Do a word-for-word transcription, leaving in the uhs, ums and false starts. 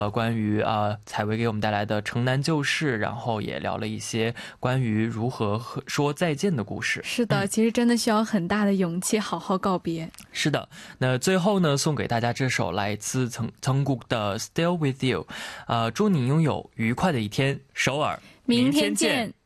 呃，关于啊采薇给我们带来的城南旧事，然后也聊了一些关于如何和说再见的故事。 是的，其实真的需要很大的勇气好好告别。 是的，那最后呢，送给大家这首来自曾曾谷的 Still With You， 呃，祝你拥有愉快的一天，首尔， 明天见。